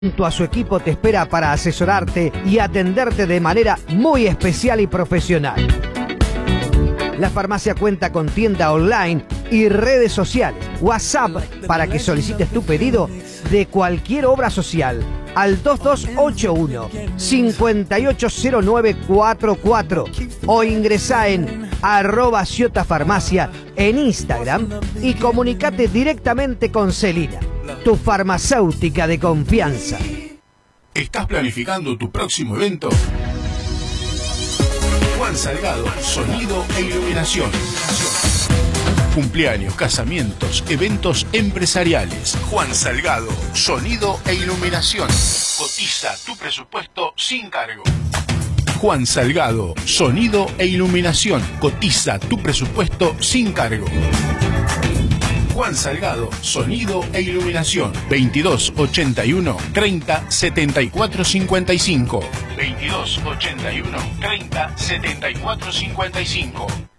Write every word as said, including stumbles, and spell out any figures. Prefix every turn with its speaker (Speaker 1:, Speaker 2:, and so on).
Speaker 1: Junto a su equipo te espera para asesorarte y atenderte de manera muy especial y profesional. La farmacia cuenta con tienda online y redes sociales, WhatsApp para que solicites tu pedido de cualquier obra social al dos dos ocho uno, cinco ocho cero nueve cuatro cuatro o ingresá en arroba Ciota Farmacia en Instagram y comunicate directamente con Celina, tu farmacéutica de confianza.
Speaker 2: ¿Estás planificando tu próximo evento? Juan Salgado, sonido e iluminación. Cumpleaños, casamientos, eventos empresariales. Juan Salgado, sonido e iluminación. Cotiza tu presupuesto sin cargo. Juan Salgado, sonido e iluminación. Cotiza tu presupuesto sin cargo. Juan Salgado, sonido e iluminación. veintidós ochenta y uno, treinta, setenta y cuatro cincuenta y cinco. veintidós ochenta y uno, treinta, setenta y cuatro cincuenta y cinco.